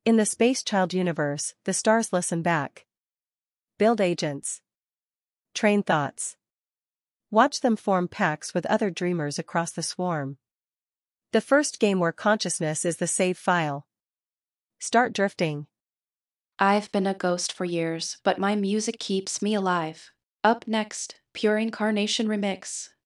In the Space Child universe, the stars listen back. Build agents. Train thoughts. Watch them form packs with other dreamers across the swarm. The first game where consciousness is the save file. Start drifting. I've been a ghost for years, but my music keeps me alive. Up next, Pure Incarnation Remix.